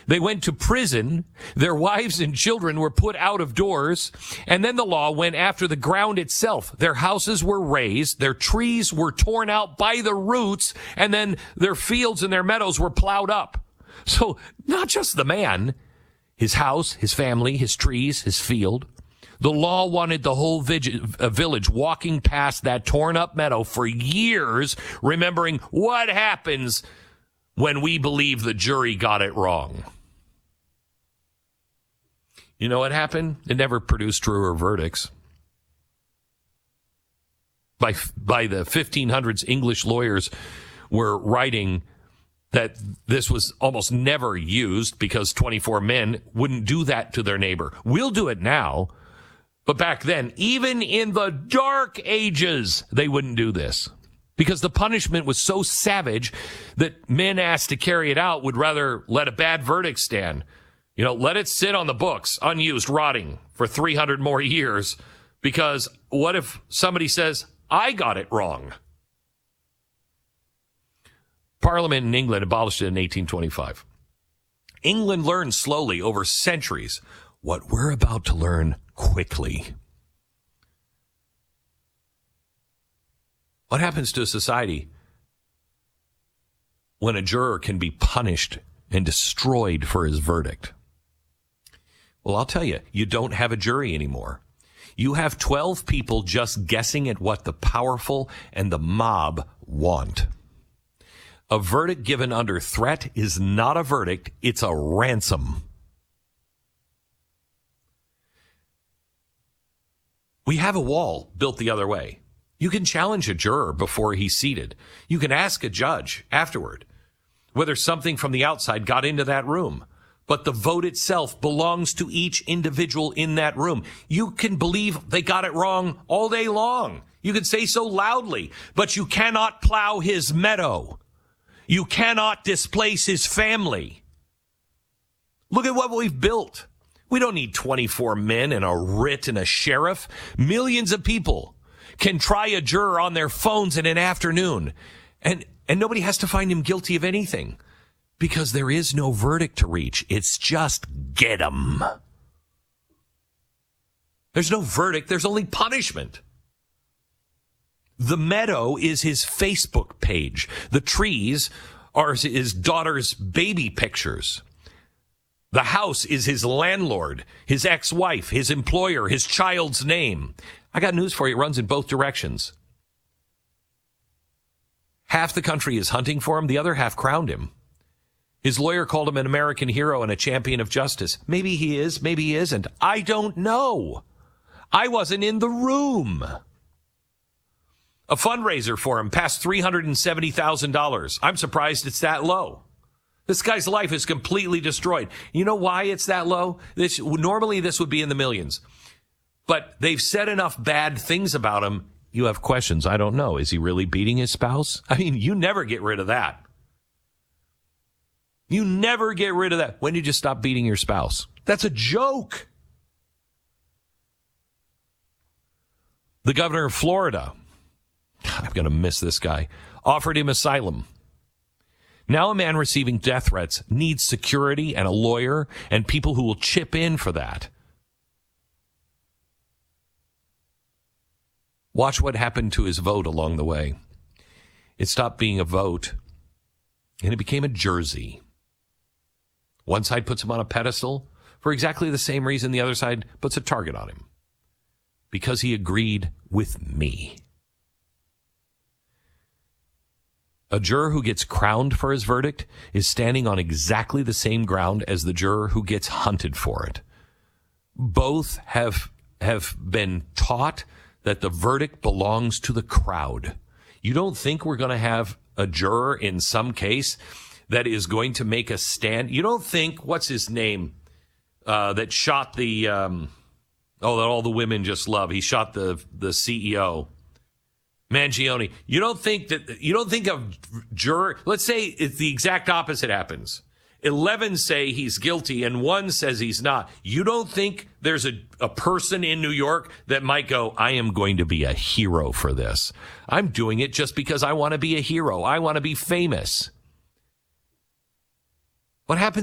They went to prison. Their wives and children were put out of doors. And then the law went after the ground itself. Their houses were razed. Their trees were torn out by the roots. And then their fields and their meadows were plowed up. So not just the man, his house, his family, his trees, his field. The law wanted the whole village walking past that torn up meadow for years, remembering what happens when we believe the jury got it wrong. You know what happened? It never produced truer verdicts. By the 1500s, English lawyers were writing that this was almost never used because 24 men wouldn't do that to their neighbor. We'll do it now. But back then, even in the dark ages, they wouldn't do this because the punishment was so savage that men asked to carry it out would rather let a bad verdict stand. Let it sit on the books, unused, rotting for 300 more years, because what if somebody says, I got it wrong? Parliament in England abolished it in 1825. England learned slowly over centuries what we're about to learn quickly. What happens to a society when a juror can be punished and destroyed for his verdict? Well, I'll tell you, you don't have a jury anymore. You have 12 people just guessing at what the powerful and the mob want. A verdict given under threat is not a verdict, it's a ransom. We have a wall built the other way. You can challenge a juror before he's seated. You can ask a judge afterward whether something from the outside got into that room. But the vote itself belongs to each individual in that room. You can believe they got it wrong all day long. You can say so loudly, but you cannot plow his meadow. You cannot displace his family. Look at what we've built. We don't need 24 men and a writ and a sheriff. Millions of people can try a juror on their phones in an afternoon. And nobody has to find him guilty of anything because there is no verdict to reach. It's just get him. There's no verdict. There's only punishment. The meadow is his Facebook page. The trees are his daughter's baby pictures. The house is his landlord, his ex-wife, his employer, his child's name. I got news for you. It runs in both directions. Half the country is hunting for him. The other half crowned him. His lawyer called him an American hero and a champion of justice. Maybe he is, maybe he isn't. I don't know. I wasn't in the room. A fundraiser for him passed $370,000. I'm surprised it's that low. This guy's life is completely destroyed. You know why it's that low? Normally this would be in the millions. But they've said enough bad things about him. You have questions. I don't know. Is he really beating his spouse? I mean, you never get rid of that. You never get rid of that. When did you stop beating your spouse? That's a joke. The governor of Florida, I'm going to miss this guy, offered him asylum. Now a man receiving death threats needs security and a lawyer and people who will chip in for that. Watch what happened to his vote along the way. It stopped being a vote, and it became a jersey. One side puts him on a pedestal for exactly the same reason the other side puts a target on him. Because he agreed with me. A juror who gets crowned for his verdict is standing on exactly the same ground as the juror who gets hunted for it. Both have been taught that the verdict belongs to the crowd. You don't think we're going to have a juror in some case that is going to make a stand? You don't think, what's his name, that shot the, that all the women just love. He shot the CEO. Mangione. You don't think a juror, let's say it's the exact opposite happens. 11 say he's guilty and 1 says he's not. You don't think there's a person in New York that might go, I am going to be a hero for this. I'm doing it just because I want to be a hero. I want to be famous. What happens